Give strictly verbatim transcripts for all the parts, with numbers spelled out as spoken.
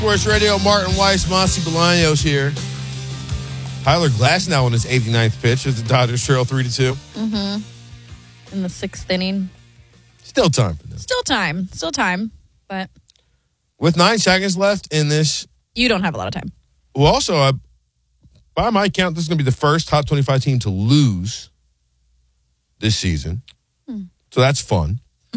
Sports Radio, Martin Weiss, Monty Bolaños here. Tyler Glass now on his eighty-ninth pitch as the Dodgers trail three to two. Mm-hmm. In the sixth inning. Still time for this. Still time. Still time. But with nine seconds left in this. You don't have a lot of time. Well, also, uh, by my count, this is going to be the first top twenty-five team to lose this season. Hmm. So that's fun.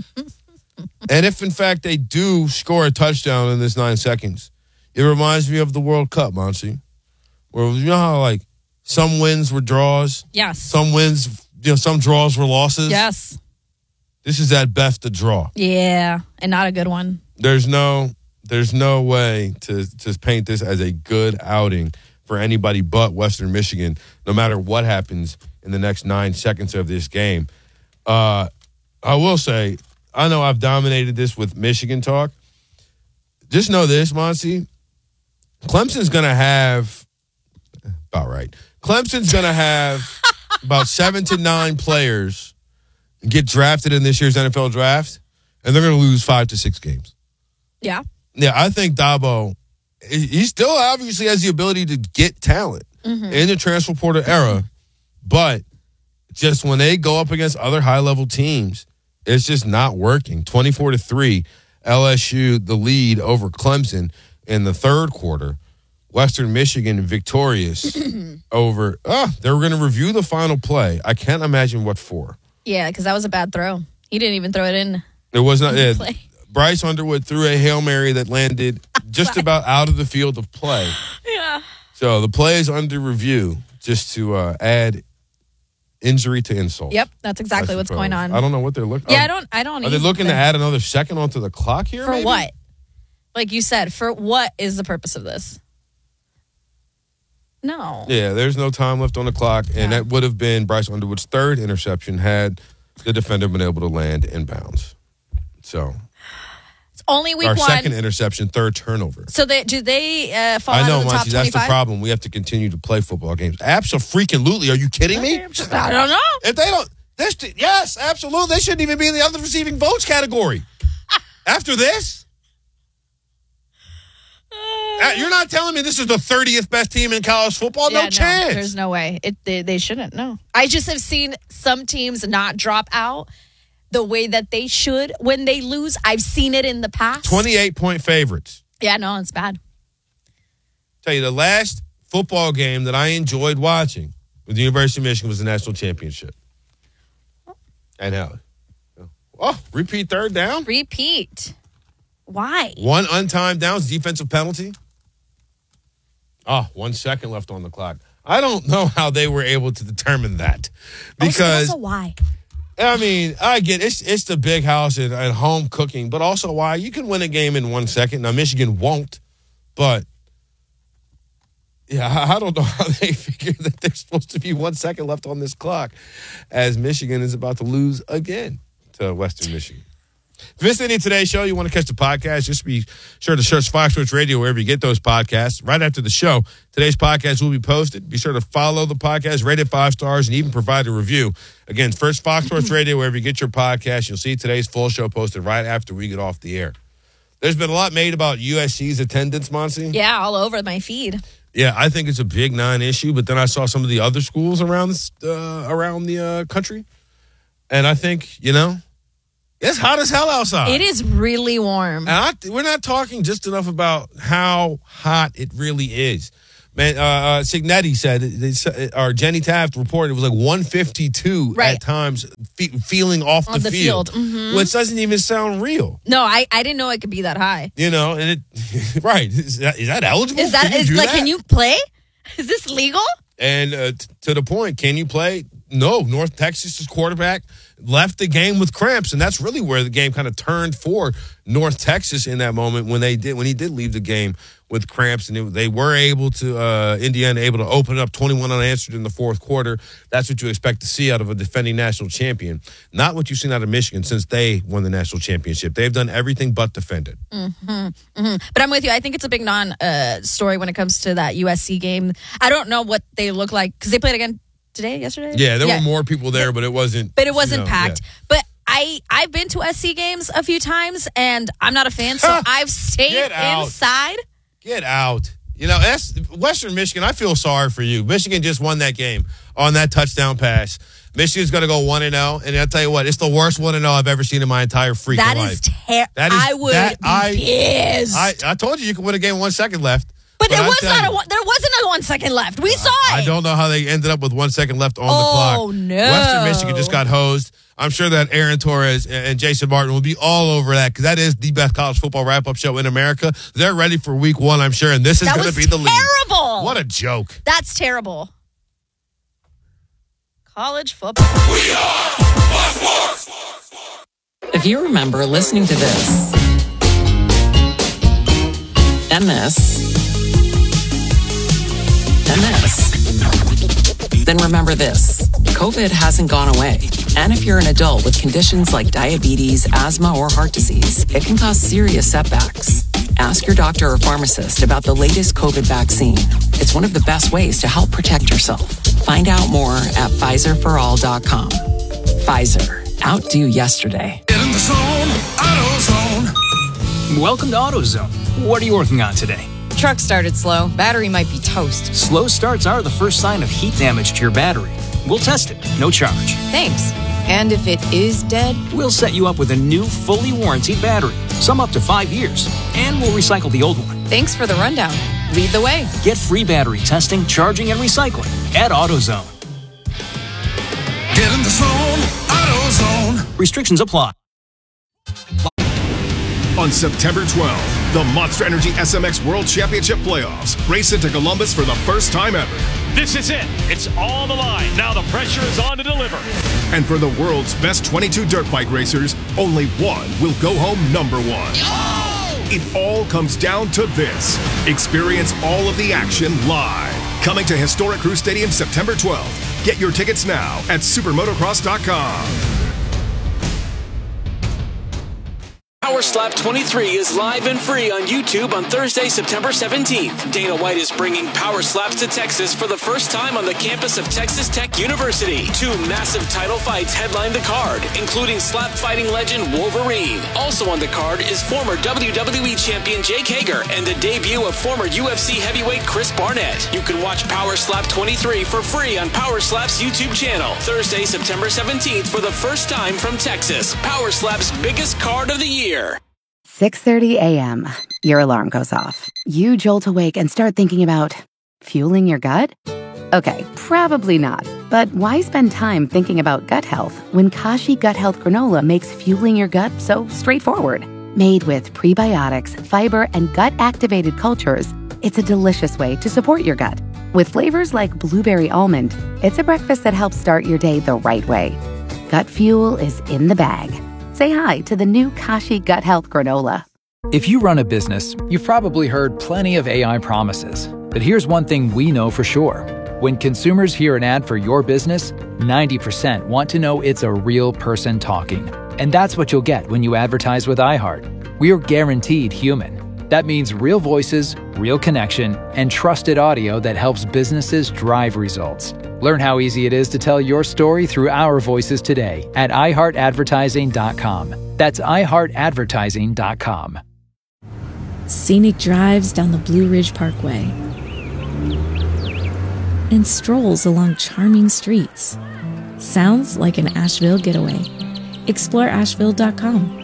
And if, in fact, they do score a touchdown in this nine seconds, it reminds me of the World Cup, Monty. Where, you know how, like, some wins were draws? Yes. Some wins, you know, some draws were losses? Yes. This is at best a draw. Yeah, and not a good one. There's no there's no way to, to paint this as a good outing for anybody but Western Michigan, no matter what happens in the next nine seconds of this game. Uh, I will say, I know I've dominated this with Michigan talk. Just know this, Monty. Clemson's going to have, about right, Clemson's going to have about seven to nine players get drafted in this year's N F L draft, and they're going to lose five to six games. Yeah. Yeah, I think Dabo, he still obviously has the ability to get talent mm-hmm. in the transfer portal era, but just when they go up against other high-level teams, it's just not working. twenty-four to three, L S U the lead over Clemson in the third quarter. Western Michigan victorious over, oh, they were going to review the final play. I can't imagine what for. Yeah, because that was a bad throw. He didn't even throw it in. It was not. It, Bryce Underwood threw a Hail Mary that landed just about out of the field of play. Yeah. So the play is under review just to uh, add injury to insult. Yep, that's exactly what's going on. I don't know what they're looking. Yeah, are, I don't. I don't. Are they looking to add another second onto the clock here? For maybe? what? Like you said, for what is the purpose of this? No. Yeah, there's no time left on the clock, and yeah. that would have been Bryce Underwood's third interception had the defender been able to land in bounds. So. It's only week Our one. second interception, third turnover. So they, do they uh, fall I know, out of the top Monty, that's twenty-five? the problem. We have to continue to play football games. Absolutely. Are you kidding me? I don't know. If they don't, this, yes, absolutely. They shouldn't even be in the other receiving votes category. After this? Uh, you're not telling me this is the thirtieth best team in college football? Yeah, no chance. No, there's no way. It, they, they shouldn't, no. I just have seen some teams not drop out the way that they should when they lose. I've seen it in the past. twenty-eight point favorites. Yeah, no, it's bad. Tell you, the last football game that I enjoyed watching with the University of Michigan was the national championship. And how? Oh, repeat third down? Repeat. Why? One untimed downs, defensive penalty. Oh, one second left on the clock. I don't know how they were able to determine that. Because, also, also why? I mean, I get it's it's the big house and, and home cooking, but also why you can win a game in one second. Now, Michigan won't, but yeah, I, I don't know how they figure that there's supposed to be one second left on this clock as Michigan is about to lose again to Western Michigan. If you missed any of today's show, you want to catch the podcast, just be sure to search Fox Sports Radio wherever you get those podcasts. Right after the show, today's podcast will be posted. Be sure to follow the podcast, rate it five stars, and even provide a review. Again, first Fox Sports Radio wherever you get your podcast. You'll see today's full show posted right after we get off the air. There's been a lot made about U S C's attendance, Monty. Yeah, all over my feed. Yeah, I think it's a big non-issue, but then I saw some of the other schools around this, uh, around the uh, country, and I think, you know, it's hot as hell outside. It is really warm. And I, we're not talking just enough about how hot it really is. Man, uh, uh, Signetti said, they, or Jenny Taft reported it was like one fifty-two right. at times, fe- feeling off On the, the field, field. Mm-hmm. which doesn't even sound real. No, I, I didn't know it could be that high. You know, and it, right. Is that, is that eligible? Is that, can is, you do like, that? can you play? Is this legal? And uh, t- to the point, can you play? No, North Texas's quarterback left the game with cramps, and that's really where the game kind of turned for North Texas in that moment when they did when he did leave the game with cramps, and it, they were able to uh, Indiana able to open up twenty-one unanswered in the fourth quarter. That's what you expect to see out of a defending national champion, not what you've seen out of Michigan since they won the national championship. They've done everything but defend it. Mm-hmm, mm-hmm. But I'm with you. I think it's a big non-story uh, when it comes to that U S C game. I don't know what they look like because they played again. Today, yesterday? Yeah, there yeah. were more people there, but it wasn't. But it wasn't you know, packed. Yeah. But I, I've been to S C games a few times, and I'm not a fan, so I've stayed Get out. inside. Get out. You know, that's Western Michigan. I feel sorry for you. Michigan just won that game on that touchdown pass. Michigan's going to go one and oh, and I'll tell you what, it's the worst one and oh I've ever seen in my entire freaking that life. Is ter- that is I would that, be I, pissed. I, I told you you could win a game with one second left. But, but there was not you, a one, there wasn't a one second left. We saw it. I don't know how they ended up with one second left on oh, the clock. Oh, no. Western Michigan just got hosed. I'm sure that Aaron Torres and Jason Martin will be all over that because that is the best college football wrap-up show in America. They're ready for week one, I'm sure, and this is going to be the lead. Terrible. What a joke. That's terrible. College football. We are sports. If you remember listening to this and this and this, then remember this. COVID hasn't gone away. And if you're an adult with conditions like diabetes, asthma, or heart disease, it can cause serious setbacks. Ask your doctor or pharmacist about the latest COVID vaccine. It's one of the best ways to help protect yourself. Find out more at Pfizer for all dot com. Pfizer. Outdo yesterday. Get in the zone. AutoZone. Welcome to AutoZone. What are you working on today? Truck started slow. Battery might be toast. Slow starts are the first sign of heat damage to your battery. We'll test it. No charge. Thanks. And if it is dead? We'll set you up with a new, fully warranted battery. Some up to five years. And we'll recycle the old one. Thanks for the rundown. Lead the way. Get free battery testing, charging, and recycling at AutoZone. Get in the zone. AutoZone. Restrictions apply. On September twelfth, the Monster Energy S M X World Championship Playoffs race into Columbus for the first time ever. This is it. It's on the line. Now the pressure is on to deliver. And for the world's best twenty-two dirt bike racers, only one will go home number one. Oh! It all comes down to this. Experience all of the action live. Coming to historic Crew Stadium September twelfth. Get your tickets now at supermotocross dot com. Power Slap twenty-three is live and free on YouTube on Thursday, September seventeenth. Dana White is bringing Power Slaps to Texas for the first time on the campus of Texas Tech University. Two massive title fights headline the card, including slap fighting legend Wolverine. Also on the card is former W W E champion Jake Hager and the debut of former U F C heavyweight Chris Barnett. You can watch Power Slap twenty-three for free on Power Slap's YouTube channel. Thursday, September seventeenth for the first time from Texas. Power Slap's biggest card of the year. six thirty a.m. Your alarm goes off. You jolt awake and start thinking about fueling your gut? Okay, probably not. But why spend time thinking about gut health when Kashi Gut Health Granola makes fueling your gut so straightforward? Made with prebiotics, fiber, and gut-activated cultures, it's a delicious way to support your gut. With flavors like blueberry almond, it's a breakfast that helps start your day the right way. Gut fuel is in the bag. Say hi to the new Kashi Gut Health Granola. If you run a business, you've probably heard plenty of A I promises. But here's one thing we know for sure. When consumers hear an ad for your business, ninety percent want to know it's a real person talking. And that's what you'll get when you advertise with iHeart. We're guaranteed human. That means real voices, real connection, and trusted audio that helps businesses drive results. Learn how easy it is to tell your story through our voices today at i heart advertising dot com. That's i heart advertising dot com. Scenic drives down the Blue Ridge Parkway and strolls along charming streets. Sounds like an Asheville getaway. explore asheville dot com.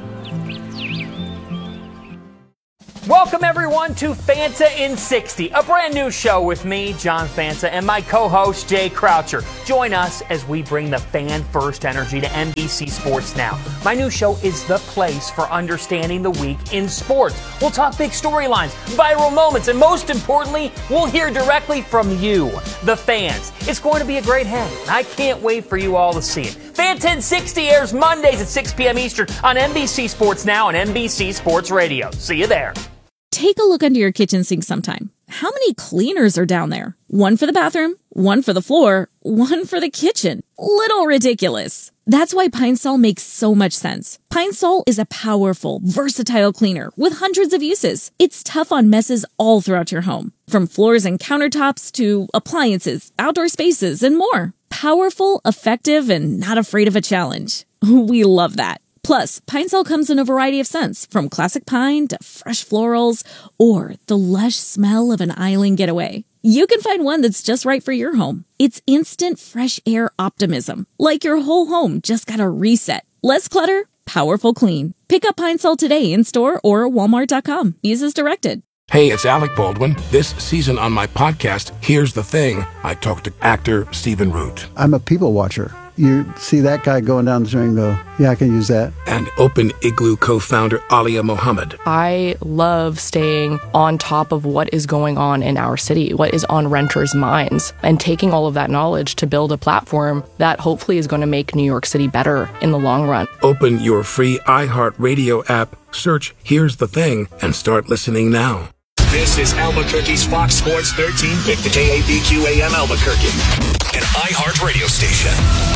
Welcome, everyone, to Fanta in sixty, a brand new show with me, John Fanta, and my co-host, Jay Croucher. Join us as we bring the fan-first energy to N B C Sports Now. My new show is the place for understanding the week in sports. We'll talk big storylines, viral moments, and most importantly, we'll hear directly from you, the fans. It's going to be a great hang, and I can't wait for you all to see it. Fanta in sixty airs Mondays at six p.m. Eastern on N B C Sports Now and N B C Sports Radio. See you there. Take a look under your kitchen sink sometime. How many cleaners are down there? One for the bathroom, one for the floor, one for the kitchen. Little ridiculous. That's why Pine Sol makes so much sense. Pine Sol is a powerful, versatile cleaner with hundreds of uses. It's tough on messes all throughout your home, from floors and countertops to appliances, outdoor spaces, and more. Powerful, effective, and not afraid of a challenge. We love that. Plus, Pine Sol comes in a variety of scents, from classic pine to fresh florals or the lush smell of an island getaway. You can find one that's just right for your home. It's instant fresh air optimism, like your whole home just got a reset. Less clutter, powerful clean. Pick up Pine Sol today in-store or walmart dot com. Use as directed. Hey, it's Alec Baldwin. This season on my podcast, Here's the Thing, I talked to actor Stephen Root. I'm a people watcher. You see that guy going down the street and go, yeah, I can use that. And Open Igloo co-founder Alia Mohammed. I love staying on top of what is going on in our city, what is on renters' minds, and taking all of that knowledge to build a platform that hopefully is going to make New York City better in the long run. Open your free iHeartRadio app, search Here's the Thing, and start listening now. This is Albuquerque's Fox Sports thirteen pick, the K A B Q A M Albuquerque, an iHeart radio station.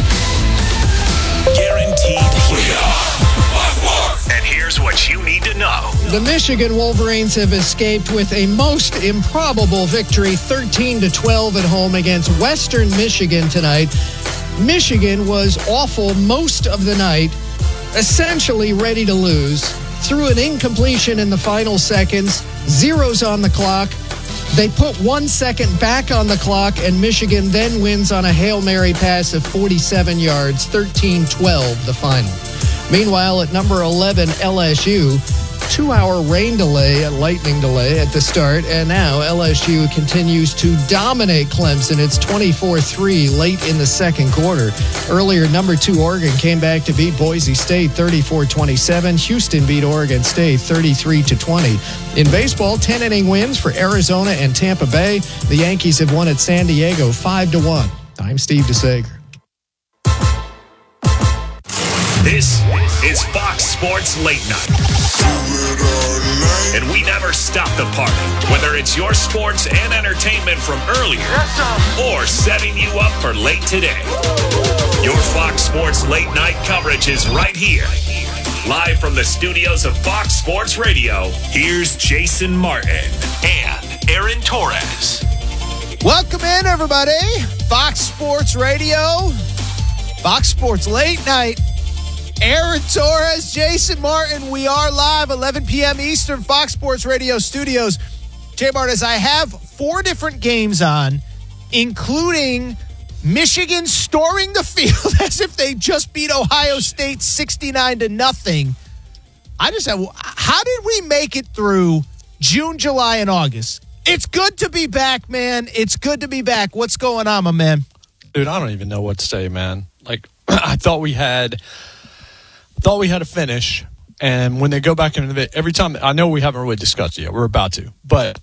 Guaranteed here. And here's what you need to know. The Michigan Wolverines have escaped with a most improbable victory, thirteen to twelve at home against Western Michigan tonight. Michigan was awful most of the night, essentially ready to lose. Threw an incompletion in the final seconds, zeros on the clock. They put one second back on the clock, and Michigan then wins on a Hail Mary pass of forty-seven yards, thirteen twelve the final. Meanwhile, at number eleven, L S U, two-hour rain delay, a lightning delay at the start, and now L S U continues to dominate Clemson. It's twenty-four three late in the second quarter. Earlier, number two Oregon came back to beat Boise State thirty-four twenty-seven. Houston beat Oregon State thirty-three to twenty. In baseball, ten-inning wins for Arizona and Tampa Bay. The Yankees have won at San Diego five to one. I'm Steve DeSager. This is Fox Sports Late Night. And we never stop the party, whether it's your sports and entertainment from earlier or setting you up for late today. Your Fox Sports Late Night coverage is right here. Live from the studios of Fox Sports Radio, here's Jason Martin and Aaron Torres. Welcome in, everybody. Fox Sports Radio, Fox Sports Late Night. Aaron Torres, Jason Martin. We are live, eleven p.m. Eastern, Fox Sports Radio studios. Jay Martin, I have four different games on, including Michigan storming the field as if they just beat Ohio State sixty-nine to nothing. I just have, how did we make it through June, July, and August? It's good to be back, man. It's good to be back. What's going on, my man? Dude, I don't even know what to say, man. Like, I thought we had... Thought we had a finish, and when they go back into the every time, I know we haven't really discussed it yet. We're about to, but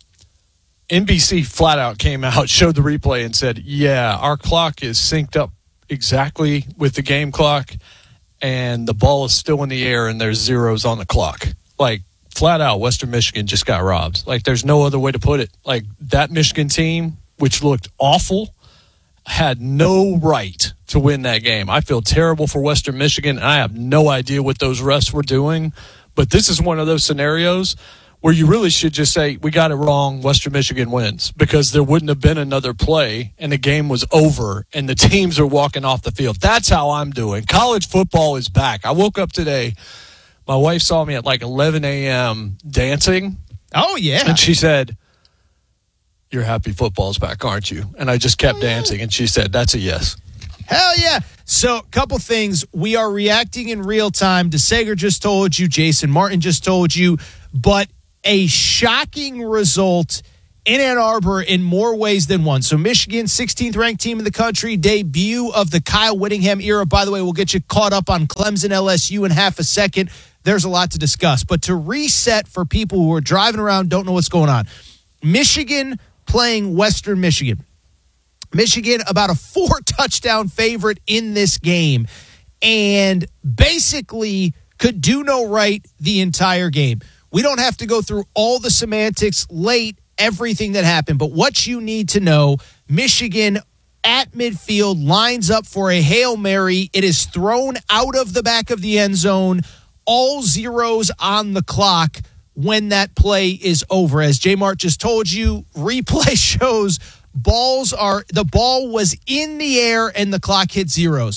N B C flat out came out, showed the replay, and said, "Yeah, our clock is synced up exactly with the game clock, and the ball is still in the air, and there's zeros on the clock." Like flat out, Western Michigan just got robbed. Like there's no other way to put it. Like that Michigan team, which looked awful, had no right to win that game. I feel terrible for Western Michigan. I have no idea what those refs were doing, but this is one of those scenarios where you really should just say, we got it wrong, Western Michigan wins, because there wouldn't have been another play and the game was over and the teams are walking off the field. That's how I'm doing. College football is back. I woke up today, my wife saw me at like eleven a.m. dancing. Oh, yeah. And she said, "You're happy football's back, aren't you?" And I just kept oh, yeah. dancing, and she said, "That's a yes." Hell yeah. So a couple things. We are reacting in real time. DeSager just told you. Jason Martin just told you. But a shocking result in Ann Arbor in more ways than one. So Michigan, sixteenth ranked team in the country, debut of the Kyle Whittingham era. By the way, we'll get you caught up on Clemson L S U in half a second. There's a lot to discuss. But to reset for people who are driving around, don't know what's going on. Michigan playing Western Michigan. Michigan about a four-touchdown favorite in this game and basically could do no right the entire game. We don't have to go through all the semantics late, everything that happened, but what you need to know, Michigan at midfield lines up for a Hail Mary. It is thrown out of the back of the end zone, all zeros on the clock when that play is over. As J Mart just told you, replay shows balls are the ball was in the air and the clock hit zeros.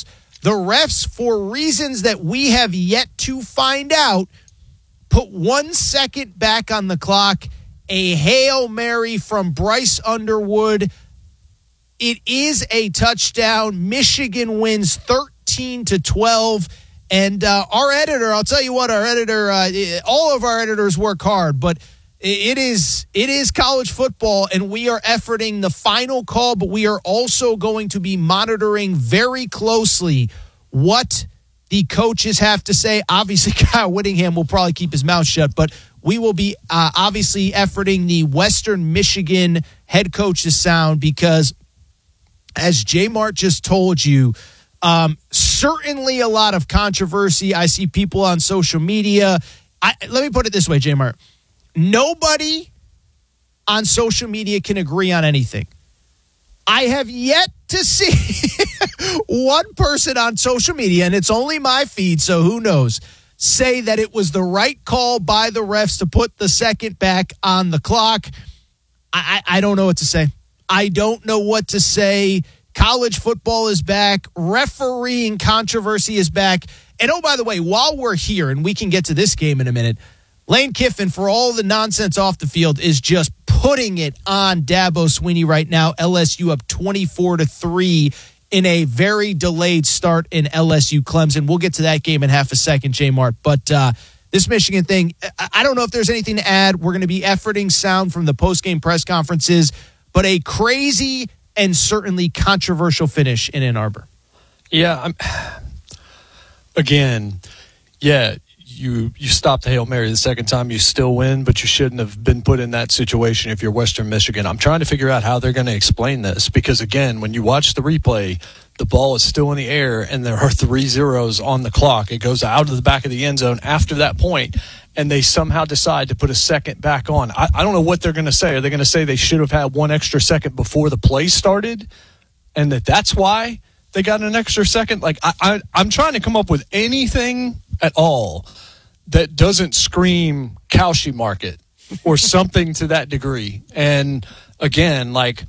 The refs, for reasons that we have yet to find out, put one second back on the clock. A Hail Mary from Bryce Underwood. It is a touchdown. Michigan wins thirteen to twelve. And uh, our editor, I'll tell you what, our editor, uh, all of our editors work hard, but it is it is college football, and we are efforting the final call, but we are also going to be monitoring very closely what the coaches have to say. Obviously, Kyle Whittingham will probably keep his mouth shut, but we will be uh, obviously efforting the Western Michigan head coach's sound because, as J Mart just told you, Um, certainly a lot of controversy. I see people on social media. I, let me put it this way, J Mart. Nobody on social media can agree on anything. I have yet to see one person on social media, and it's only my feed, so who knows, say that it was the right call by the refs to put the second back on the clock. I, I, I don't know what to say. I don't know what to say. College football is back. Refereeing controversy is back. And oh, by the way, while we're here, and we can get to this game in a minute, Lane Kiffin, for all the nonsense off the field, is just putting it on Dabo Swinney right now. L S U up twenty-four to three in a very delayed start in L S U Clemson. We'll get to that game in half a second, J Mart. But uh, this Michigan thing, I don't know if there's anything to add. We're going to be efforting sound from the post-game press conferences, but a crazy and certainly controversial finish in Ann Arbor. Yeah, I'm, again, yeah, you you stopped the Hail Mary the second time, you still win, but you shouldn't have been put in that situation if you're Western Michigan. I'm trying to figure out how they're going to explain this because, again, when you watch the replay, the ball is still in the air and there are three zeros on the clock. It goes out of the back of the end zone after that point, and they somehow decide to put a second back on. I, I don't know what they're going to say. Are they going to say they should have had one extra second before the play started and that that's why they got an extra second? Like, I, I, I'm trying to come up with anything at all that doesn't scream Cauchy market or something to that degree. And, again, like,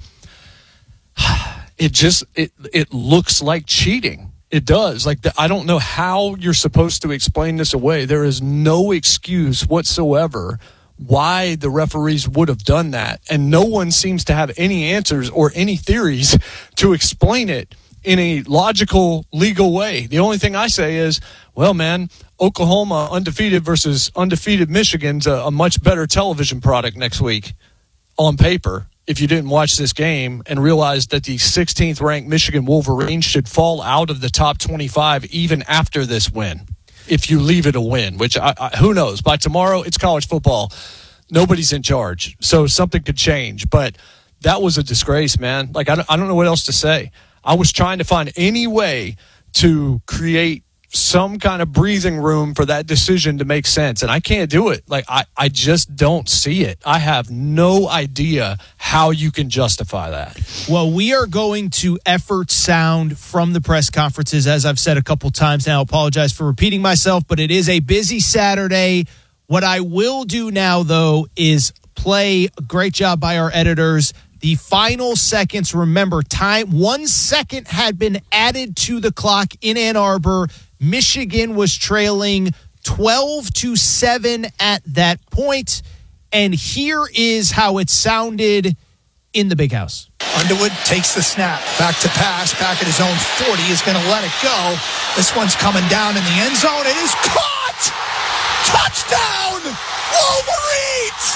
it just it it looks like cheating. It does. Like, the, I don't know how you're supposed to explain this away. There is no excuse whatsoever why the referees would have done that. And no one seems to have any answers or any theories to explain it in a logical, legal way. The only thing I say is, well, man, Oklahoma undefeated versus undefeated Michigan's a, a much better television product next week on paper. If you didn't watch this game and realize that the sixteenth ranked Michigan Wolverines should fall out of the top twenty-five even after this win, if you leave it a win, which I, I, who knows? By tomorrow, it's college football. Nobody's in charge, so something could change. But that was a disgrace, man. Like, I don't, I don't know what else to say. I was trying to find any way to create some kind of breathing room for that decision to make sense, and I can't do it. Like, I, I just don't see it. I have no idea how you can justify that. Well, we are going to effort sound from the press conferences, as I've said a couple times now. I apologize for repeating myself, but it is a busy Saturday. What I will do now, though, is play a great job by our editors. The final seconds, remember, time one second had been added to the clock in Ann Arbor. Michigan was trailing twelve to seven at that point. And here is how it sounded in the Big House. Underwood takes the snap, back to pass, back at his own forty, is going to let it go. This one's coming down in the end zone. It is caught! Touchdown! Wolverines!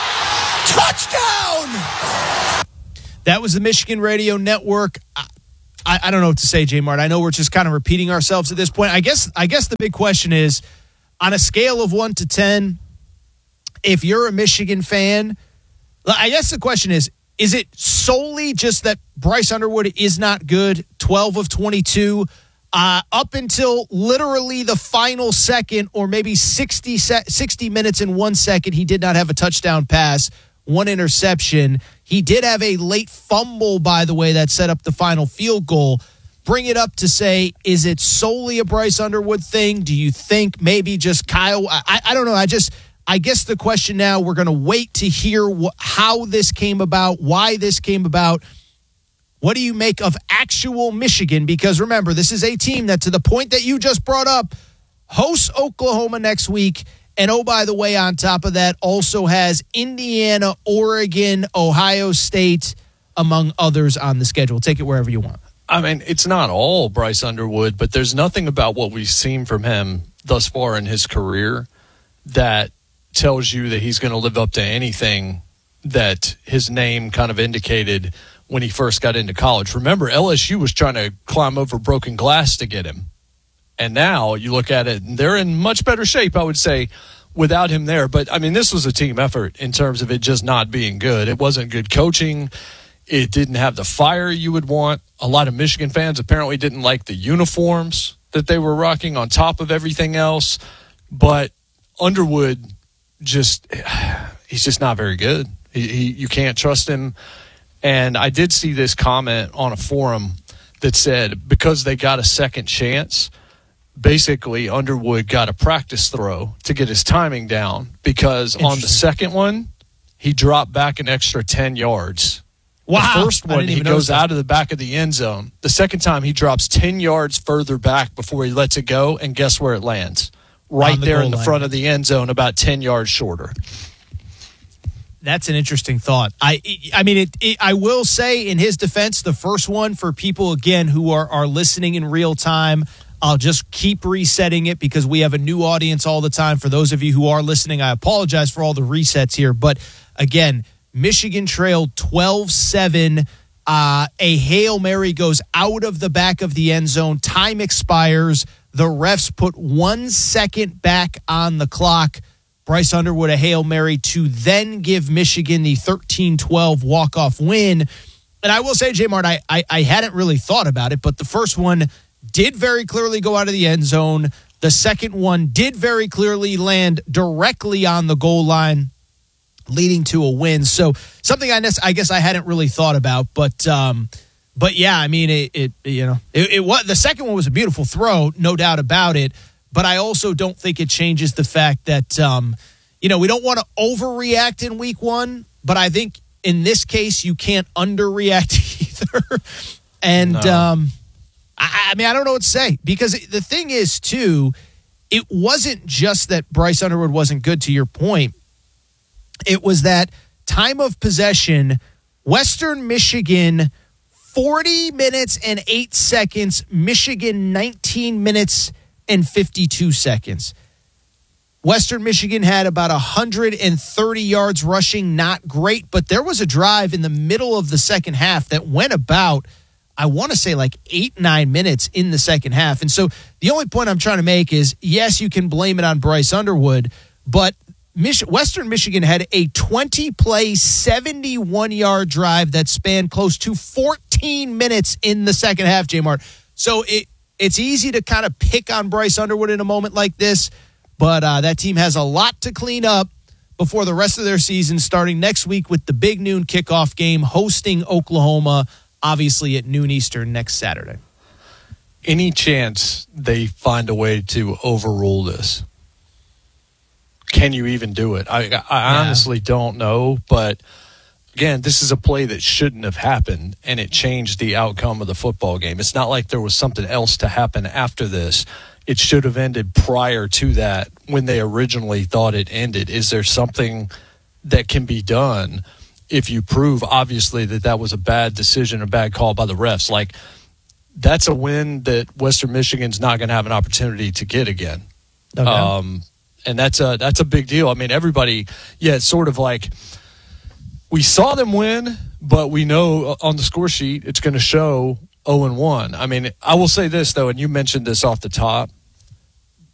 Touchdown! That was the Michigan Radio Network. I, I, I don't know what to say, J Mart. I know we're just kind of repeating ourselves at this point. I guess I guess the big question is, on a scale of one to ten, if you're a Michigan fan, I guess the question is, is it solely just that Bryce Underwood is not good, twelve of twenty-two, uh, up until literally the final second or maybe sixty, sixty minutes and one second, he did not have a touchdown pass, one interception. He did have a late fumble, by the way, that set up the final field goal. Bring it up to say, is it solely a Bryce Underwood thing? Do you think maybe just Kyle? I, I don't know. I just, I guess the question now, we're going to wait to hear wh- how this came about, why this came about. What do you make of actual Michigan? Because remember, this is a team that, to the point that you just brought up, hosts Oklahoma next week. And oh, by the way, on top of that, also has Indiana, Oregon, Ohio State, among others on the schedule. Take it wherever you want. I mean, it's not all Bryce Underwood, but there's nothing about what we've seen from him thus far in his career that tells you that he's going to live up to anything that his name kind of indicated when he first got into college. Remember, L S U was trying to climb over broken glass to get him. And now you look at it, and they're in much better shape, I would say, without him there. But, I mean, this was a team effort in terms of it just not being good. It wasn't good coaching. It didn't have the fire you would want. A lot of Michigan fans apparently didn't like the uniforms that they were rocking on top of everything else. But Underwood just, he's just not very good. He, he, you can't trust him. And I did see this comment on a forum that said because they got a second chance, basically Underwood got a practice throw to get his timing down because on the second one, he dropped back an extra ten yards. Wow. The first one, he goes out of the back of the end zone. The second time, he drops ten yards further back before he lets it go, and guess where it lands? Right the there in the line. front of the end zone, about ten yards shorter. That's an interesting thought. I I mean, it, it, I will say in his defense, the first one for people, again, who are, are listening in real time, I'll just keep resetting it because we have a new audience all the time. For those of you who are listening, I apologize for all the resets here. But again, Michigan trailed twelve seven. Uh, a Hail Mary goes out of the back of the end zone. Time expires. The refs put one second back on the clock. Bryce Underwood, a Hail Mary to then give Michigan the thirteen twelve walk-off win. And I will say, J-Mart, I, I, I hadn't really thought about it, but the first one did very clearly go out of the end zone. The second one did very clearly land directly on the goal line, leading to a win. So something I guess I guess I hadn't really thought about, but um, but yeah, I mean it. it you know, it, it was the second one was a beautiful throw, no doubt about it. But I also don't think it changes the fact that um, you know we don't want to overreact in week one. But I think in this case you can't underreact either. And No. um, I, I mean I don't know what to say because the thing is too, it wasn't just that Bryce Underwood wasn't good. To your point. It was that time of possession, Western Michigan, forty minutes and eight seconds, Michigan, nineteen minutes and fifty-two seconds. Western Michigan had about one hundred thirty yards rushing, not great, but there was a drive in the middle of the second half that went about, I want to say like eight, nine minutes in the second half. And so the only point I'm trying to make is, yes, you can blame it on Bryce Underwood, but Mich- Western Michigan had a twenty-play, seventy-one-yard drive that spanned close to fourteen minutes in the second half, J-Mart. So it it's easy to kind of pick on Bryce Underwood in a moment like this, but uh, that team has a lot to clean up before the rest of their season, starting next week with the big noon kickoff game, hosting Oklahoma, obviously at noon Eastern next Saturday. Any chance they find a way to overrule this? Can you even do it? I, I Yeah. honestly don't know, but again, this is a play that shouldn't have happened, and it changed the outcome of the football game. It's not like there was something else to happen after this. It should have ended prior to that when they originally thought it ended. Is there something that can be done if you prove, obviously, that that was a bad decision, a bad call by the refs? Like, that's a win that Western Michigan's not going to have an opportunity to get again. No doubt. Um, and that's a, that's a big deal. I mean, everybody, yeah, it's sort of like we saw them win, but we know on the score sheet it's going to show oh and one. I mean, I will say this, though, and you mentioned this off the top.